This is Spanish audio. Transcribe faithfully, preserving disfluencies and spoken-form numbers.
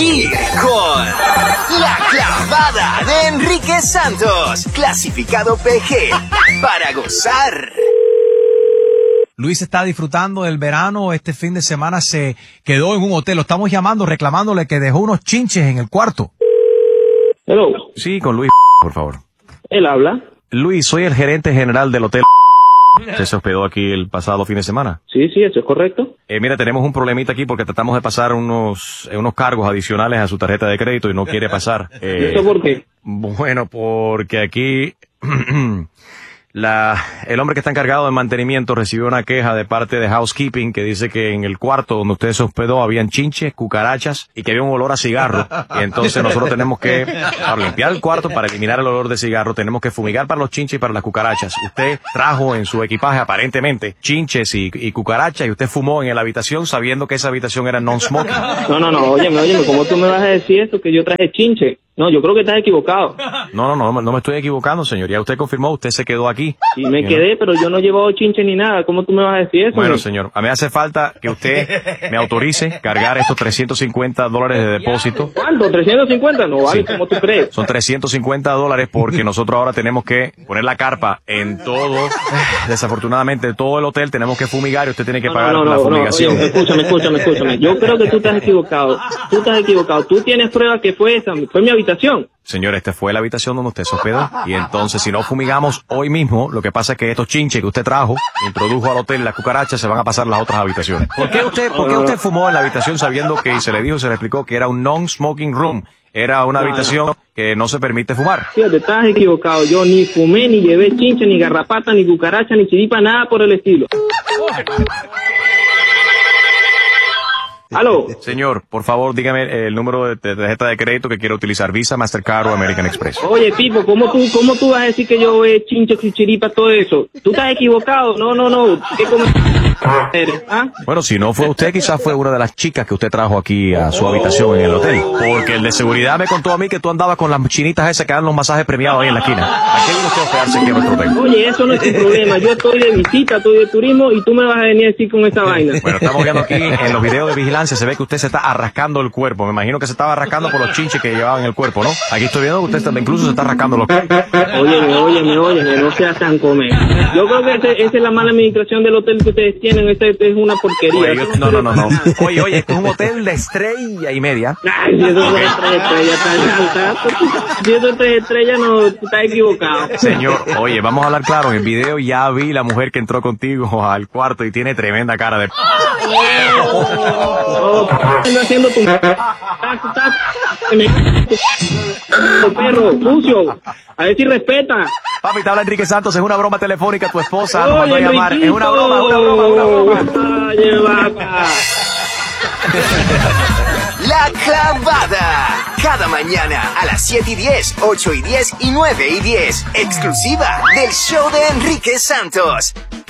reír con La Clavada de Enrique Santos, clasificado P G, para gozar. Luis está disfrutando del verano. Este fin de semana se quedó en un hotel. Lo estamos llamando, reclamándole que dejó unos chinches en el cuarto. Hello. Sí, con Luis, por favor. Él habla. Luis, soy el gerente general del hotel. ¿Usted se hospedó aquí el pasado fin de semana? Sí, sí, eso es correcto. Eh, mira, tenemos un problemita aquí porque tratamos de pasar unos eh, unos cargos adicionales a su tarjeta de crédito y no quiere pasar. Eh, ¿Eso por qué? Bueno, porque aquí la el hombre que está encargado del mantenimiento recibió una queja de parte de housekeeping que dice que en el cuarto donde usted se hospedó habían chinches, cucarachas y que había un olor a cigarro. Y entonces nosotros tenemos que, para limpiar el cuarto, para eliminar el olor de cigarro, tenemos que fumigar para los chinches y para las cucarachas. Usted trajo en su equipaje aparentemente chinches y, y cucarachas y usted fumó en la habitación sabiendo que esa habitación era non-smoking. No, no, no, óyeme, óyeme, ¿cómo tú me vas a decir eso que yo traje chinche? No, yo creo que estás equivocado. No, no, no, no me estoy equivocando, señor. Ya usted confirmó, usted se quedó aquí. Sí, me quedé, pero yo no he llevado chinche ni nada. ¿Cómo tú me vas a decir eso? Bueno, señor, a mí hace falta que usted me autorice cargar estos trescientos cincuenta dólares de depósito. ¿Cuánto? ¿trescientos cincuenta? No vale, Sí. ¿cómo tú crees? Son trescientos cincuenta dólares porque nosotros ahora tenemos que poner la carpa en todo, desafortunadamente, todo el hotel tenemos que fumigar y usted tiene que No, pagar no, no, la no, fumigación. oye, escúchame, escúchame, escúchame. Yo creo que tú estás equivocado. Tú estás equivocado. Tú tienes pruebas que fue esa, fue mi habitación. Señor, esta fue la habitación donde usted se hospedó y entonces si no fumigamos hoy mismo, lo que pasa es que estos chinches que usted trajo, introdujo al hotel, las cucarachas se van a pasar a las otras habitaciones. ¿Por qué usted, por qué usted fumó en la habitación sabiendo que, y se le dijo, se le explicó que era un non-smoking room? Era una habitación que no se permite fumar. Fíjate, estás equivocado. Yo ni fumé, ni llevé chinche, ni garrapata, ni cucaracha, ni chiripa, nada por el estilo. ¿Aló? Señor, por favor, dígame el número de tarjeta de crédito que quiero utilizar, Visa, Mastercard o American Express. Oye, Pipo, ¿cómo tú, cómo tú vas a decir que yo he chinche, chichiripa, todo eso? Tú estás equivocado. No, no, no. ¿Qué come... eres? ¿Ah? Bueno, si no fue usted, quizás fue una de las chicas que usted trajo aquí a su habitación en el hotel. Porque el de seguridad me contó a mí que tú andabas con las chinitas esas que dan los masajes premiados ahí en la esquina. ¿A qué viene usted a hospedarse aquí en nuestro hotel? Oye, eso no es tu problema. Yo estoy de visita, estoy de turismo y tú me vas a venir así con esa vaina. Bueno, estamos viendo aquí en los videos de vigilancia, se ve que usted se está arrascando el cuerpo. Me imagino que se estaba arrascando por los chinches que llevaba en el cuerpo, ¿no? Aquí estoy viendo que usted está, incluso se está rascando los... Óyeme, óyeme, óyeme, no seas tan comer. Yo creo que ese, esa es la mala administración del hotel que ustedes tienen. Este, este es una porquería. Oye, yo- no, no, no, no. Oye, oye, esto es un hotel de estrella y media. Ay, si eso es tres estrellas, está alta. Si eso es tres estrellas, no, tú estás equivocado. Señor, oye, vamos a hablar claro. En el video ya vi la mujer que entró contigo al cuarto y tiene tremenda cara de... Oh, p- haciendo tu... Tac, tac, me- perro, sucio. A ver si respeta. Papi, te habla Enrique Santos, es una broma telefónica, tu esposa nos mandó a Oye, llamar. Es Enriquito. una broma, es una broma, es una broma. Oye, vaca. La Clavada. Cada mañana a las siete y diez, ocho y diez y nueve y diez. Exclusiva del show de Enrique Santos.